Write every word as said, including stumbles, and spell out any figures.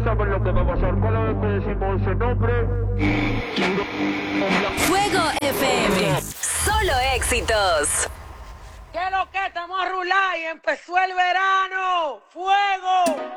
saben lo que va a pasar cada vez que decimos ese nombre. Fuego F M. Solo éxitos. ¿Qué es lo que? Estamos a rular y empezó el verano. ¡Fuego!